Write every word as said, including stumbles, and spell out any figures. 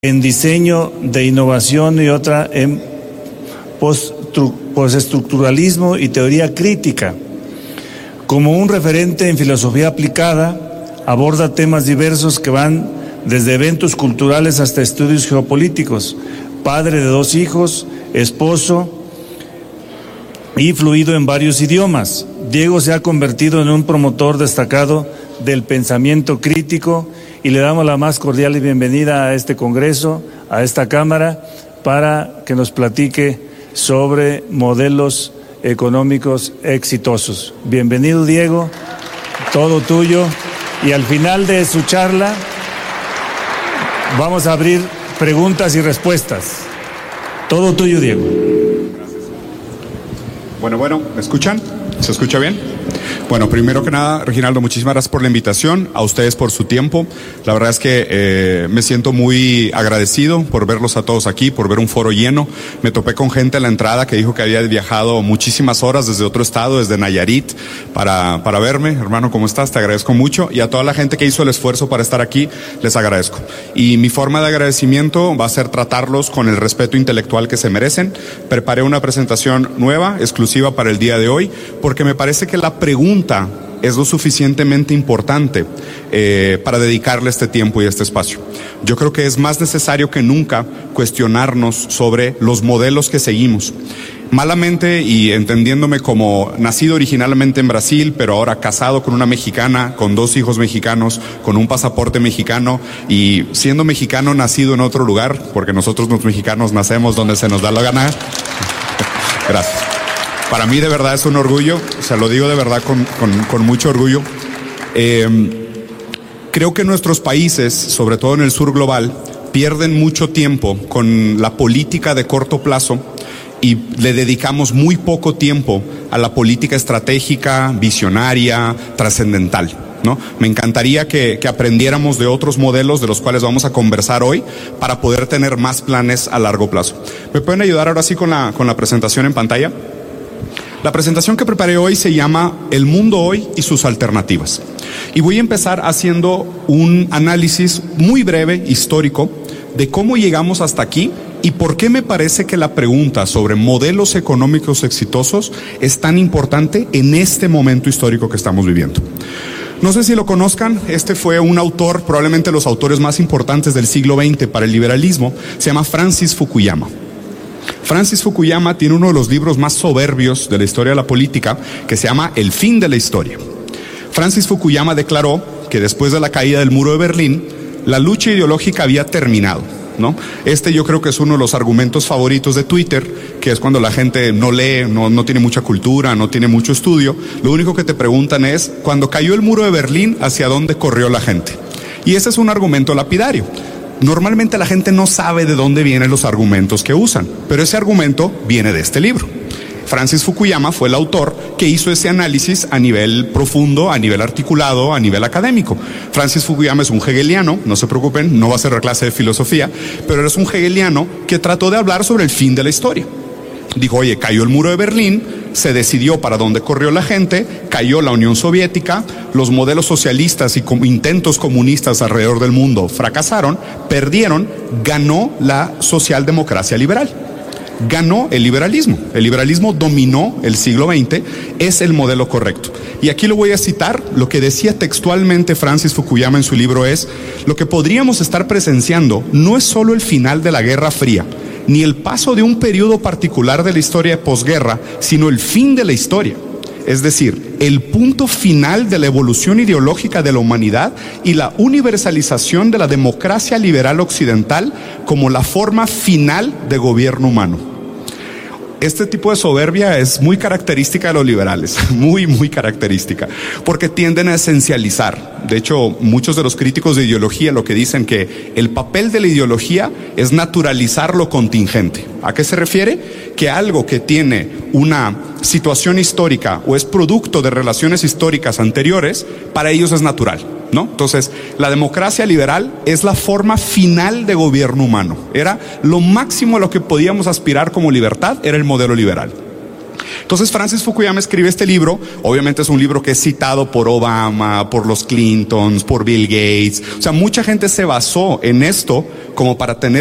en diseño de innovación y otra en postestructuralismo y teoría crítica. Como un referente en filosofía aplicada, aborda temas diversos que van desde eventos culturales hasta estudios geopolíticos. Padre de dos hijos, esposo y fluido en varios idiomas, Diego se ha convertido en un promotor destacado del pensamiento crítico y le damos la más cordial bienvenida a este congreso, a esta Cámara, para que nos platique sobre modelos económicos exitosos. Bienvenido, Diego, todo tuyo. Y al final de su charla vamos a abrir preguntas y respuestas. Todo tuyo, Diego. Gracias. Bueno, bueno, ¿me escuchan? ¿Se escucha bien? Bueno, primero que nada, Reginaldo, muchísimas gracias por la invitación, a ustedes por su tiempo. La verdad es que eh, me siento muy agradecido por verlos a todos aquí, por ver un foro lleno. Me topé con gente a la entrada que dijo que había viajado muchísimas horas desde otro estado, desde Nayarit, para, para verme. Hermano, ¿cómo estás? Te agradezco mucho. Y a toda la gente que hizo el esfuerzo para estar aquí, les agradezco. Y mi forma de agradecimiento va a ser tratarlos con el respeto intelectual que se merecen. Preparé una presentación nueva, exclusiva para el día de hoy, porque me parece que la pregunta es lo suficientemente importante eh, para dedicarle este tiempo y este espacio. Yo creo que es más necesario que nunca cuestionarnos sobre los modelos que seguimos. Malamente y entendiéndome como nacido originalmente en Brasil, pero ahora casado con una mexicana, con dos hijos mexicanos, con un pasaporte mexicano y siendo mexicano nacido en otro lugar, porque nosotros los mexicanos nacemos donde se nos da la gana. Gracias. Para mí de verdad es un orgullo, o sea, lo digo de verdad con, con, con mucho orgullo. Eh, creo que nuestros países, sobre todo en el sur global, pierden mucho tiempo con la política de corto plazo y le dedicamos muy poco tiempo a la política estratégica, visionaria, trascendental, ¿no? Me encantaría que, que aprendiéramos de otros modelos de los cuales vamos a conversar hoy para poder tener más planes a largo plazo. ¿Me pueden ayudar ahora sí con la, con la presentación en pantalla? La presentación que preparé hoy se llama El mundo hoy y sus alternativas. Y voy a empezar haciendo un análisis muy breve, histórico, de cómo llegamos hasta aquí y por qué me parece que la pregunta sobre modelos económicos exitosos es tan importante en este momento histórico que estamos viviendo. No sé si lo conozcan, este fue un autor, probablemente los autores más importantes del siglo veinte para el liberalismo, se llama Francis Fukuyama. Francis Fukuyama tiene uno de los libros más soberbios de la historia de la política que se llama El fin de la historia. Francis Fukuyama declaró que después de la caída del muro de Berlín, la lucha ideológica había terminado, ¿no? Este yo creo que es uno de los argumentos favoritos de Twitter, que es cuando la gente no lee, no, no tiene mucha cultura, no tiene mucho estudio. Lo único que te preguntan es, cuando cayó el muro de Berlín, ¿hacia dónde corrió la gente? Y ese es un argumento lapidario. Normalmente la gente no sabe de dónde vienen los argumentos que usan, pero ese argumento viene de este libro. Francis Fukuyama fue el autor que hizo ese análisis a nivel profundo, a nivel articulado, a nivel académico. Francis Fukuyama es un hegeliano, no se preocupen, no va a ser la clase de filosofía, pero es un hegeliano que trató de hablar sobre el fin de la historia. Dijo, oye, cayó el muro de Berlín, se decidió para dónde corrió la gente, cayó la Unión Soviética, los modelos socialistas y com- intentos comunistas alrededor del mundo fracasaron, perdieron, ganó la socialdemocracia liberal. Ganó el liberalismo. El liberalismo dominó el siglo veinte, es el modelo correcto. Y aquí lo voy a citar, lo que decía textualmente Francis Fukuyama en su libro es, lo que podríamos estar presenciando no es solo el final de la Guerra Fría, ni el paso de un periodo particular de la historia de posguerra, sino el fin de la historia. Es decir, el punto final de la evolución ideológica de la humanidad y la universalización de la democracia liberal occidental como la forma final de gobierno humano. Este tipo de soberbia es muy característica de los liberales, muy, muy característica, porque tienden a esencializar. De hecho, muchos de los críticos de ideología lo que dicen que el papel de la ideología es naturalizar lo contingente. ¿A qué se refiere? Que algo que tiene una situación histórica o es producto de relaciones históricas anteriores, para ellos es natural, ¿no? Entonces, la democracia liberal es la forma final de gobierno humano. Era lo máximo a lo que podíamos aspirar como libertad, era el modelo liberal. Entonces Francis Fukuyama escribe este libro, obviamente es un libro que es citado por Obama, por los Clintons, por Bill Gates, o sea, mucha gente se basó en esto como para tener